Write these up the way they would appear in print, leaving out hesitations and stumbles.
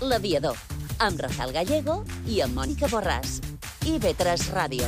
L'Aviador, amb Rafael Gallego i amb Mònica Borràs. IB3 Ràdio.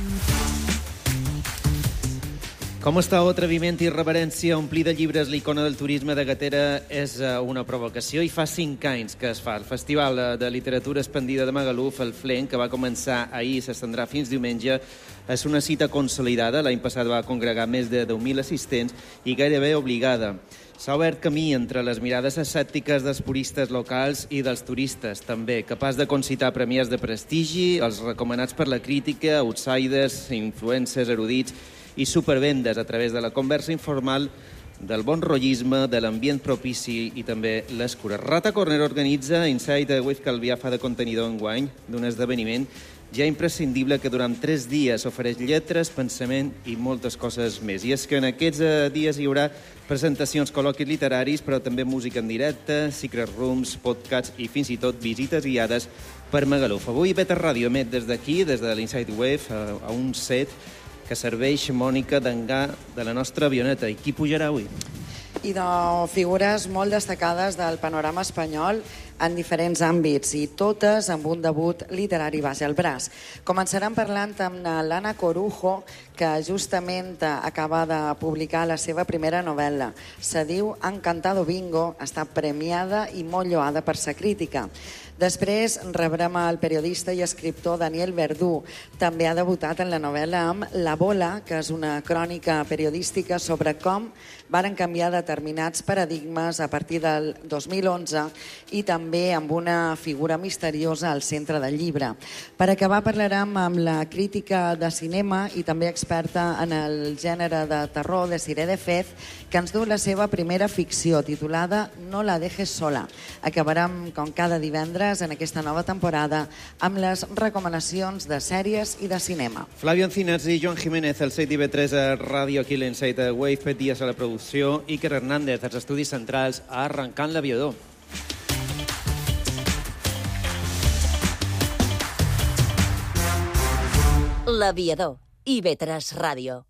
Com està atreviment i reverència omplir de llibres l'icona del turisme de Gatera és una provocació i fa 5 anys que es fa. El Festival de Literatura Expandida de Magaluf, el FLEN, que va començar ahir i s'estendrà fins diumenge, és una cita consolidada. L'any passat va congregar més de 10.000 assistents i gairebé obligada. S'ha obert camí entre les mirades escèptiques dels puristes locals i dels turistes, també, capaç de concitar premiers de prestigi, els recomanats per la crítica, outsiders, influencers, erudits i supervendes a través de la conversa informal, del bon rotllisme, de l'ambient propici i també les cures. Rata Corner organitza Inside Wave Calvià fa de contenidor enguany d'un esdeveniment ja imprescindible que durant 3 dies ofereix lletres, pensament i moltes coses més. I és que en aquests dies hi haurà presentacions, col·loquis literaris, però també música en directe, secret rooms, podcasts i fins i tot visites guiades per Magaluf. Avui IB3 Ràdio emet des d'aquí, des de l'Inside Wave, a un set que serveix, Mònica, d'engar de la nostra avioneta. I qui pujarà avui? I de figures molt destacades del panorama espanyol en diferents àmbits i totes amb un debut literari base al braç. Començaran parlant amb l'Anna Corujo, que justament acaba de publicar la seva primera novel·la. Se diu Encantado Bingo, està premiada i molt lloada per sa crítica. Després rebrem el periodista i escriptor Daniel Verdú. També ha debutat en la novel·la amb La Bola, que és una crònica periodística sobre com varen canviar determinats paradigmes a partir del 2011 i també amb una figura misteriosa al centre del llibre. Per acabar parlarem amb la crítica de cinema i també experta en el gènere de terror, Desiree de Fez, que ens du la seva primera ficció titulada No la dejes sola. Acabarem, com cada divendres, en aquesta nova temporada amb les recomanacions de sèries i de cinema. Flavio Encinas i Joan Jiménez, el 7 IB3 a Ràdio, aquí l'Inside Wave, Pet Díaz a la producció, Iker Hernández als estudis centrals, arrencant l'aviador. L'Aviador, IB3 Ràdio.